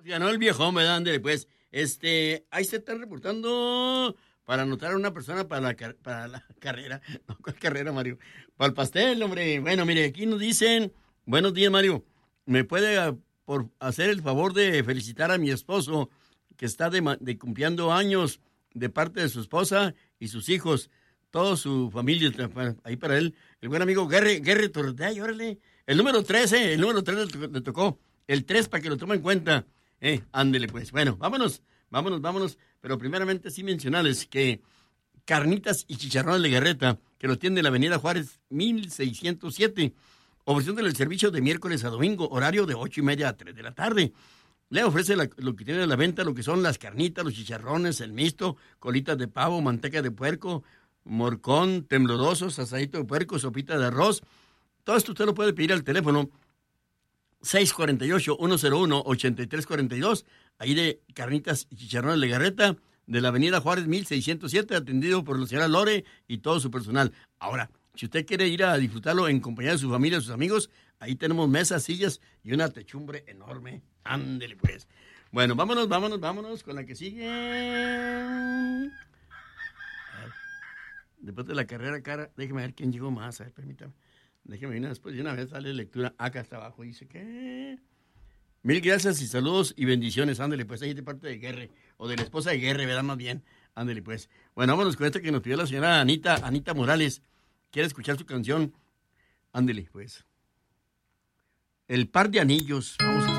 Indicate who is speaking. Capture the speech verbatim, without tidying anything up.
Speaker 1: Ganó el viejón, ¿verdad? Ándale, pues. Este, ahí se están reportando para anotar a una persona para la, car- para la carrera. No, ¿cuál carrera, Mario? Para el pastel, hombre. Bueno, mire, aquí nos dicen, buenos días, Mario. ¿Me puede ah, por hacer el favor de felicitar a mi esposo que está de, ma- de cumpliendo años de parte de su esposa y sus hijos? Toda su familia, tra- ahí para él. El buen amigo Gary, Gary Torday, órale. El número trece, el número tres le, to- le tocó. El tres para que lo tome en cuenta. Eh, ándele pues. Bueno, vámonos, vámonos, vámonos. Pero primeramente sí mencionarles que Carnitas y Chicharrones de Garreta, que lo tiene en la avenida Juárez mil seiscientos siete, ofreciéndole el servicio de miércoles a domingo, horario de ocho y media a tres de la tarde. Le ofrece la- lo que tiene a la venta, lo que son las carnitas, los chicharrones, el mixto, colitas de pavo, manteca de puerco, morcón, temblorosos, asadito de puerco, sopita de arroz. Todo esto usted lo puede pedir al teléfono seis cuatro ocho, uno cero uno, ocho tres cuatro dos, ahí de Carnitas y Chicharrones de Garreta, de la avenida Juárez mil seiscientos siete, atendido por la señora Lore y todo su personal. Ahora, si usted quiere ir a disfrutarlo en compañía de su familia, sus amigos, ahí tenemos mesas, sillas y una techumbre enorme. Ándele pues. Bueno, vámonos, vámonos, vámonos con la que sigue. Después de la carrera cara, déjeme ver quién llegó más, a ver, permítame. Déjeme ir después de una vez, sale lectura. Acá hasta abajo dice que... Mil gracias y saludos y bendiciones. Ándele, pues, ahí de parte de Guerre, o de la esposa de Guerre, ¿verdad? Más bien. Ándele, pues. Bueno, vámonos con esta que nos pidió la señora Anita, Anita Morales. ¿Quiere escuchar su canción? Ándele, pues. El par de anillos. Vamos a